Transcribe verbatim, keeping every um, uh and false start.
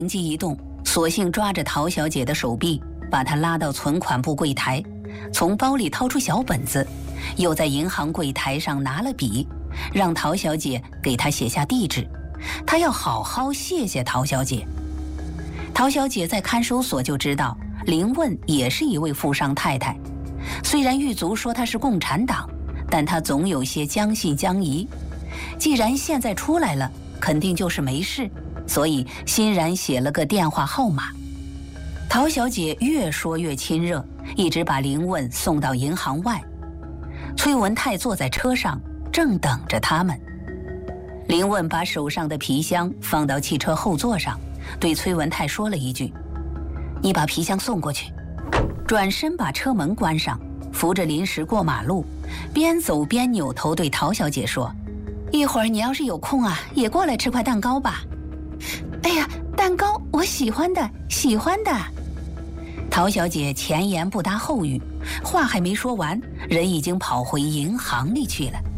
灵机一动，索性抓着陶小姐的手臂，把她拉到存款部柜台，从包里掏出小本子，又在银行柜台上拿了笔，让陶小姐给他写下地址，他要好好谢谢陶小姐。陶小姐在看守所就知道林问也是一位富商太太，虽然狱卒说她是共产党，但她总有些将信将疑。既然现在出来了，肯定就是没事，所以欣然写了个电话号码。陶小姐越说越亲热，一直把林问送到银行外。崔文泰坐在车上，正等着他们。林问把手上的皮箱放到汽车后座上，对崔文泰说了一句：“你把皮箱送过去。”转身把车门关上，扶着林石过马路，边走边扭头对陶小姐说：“一会儿你要是有空啊，也过来吃块蛋糕吧。”“哎呀，蛋糕我喜欢的，喜欢的。”陶小姐前言不搭后语，话还没说完，人已经跑回银行里去了。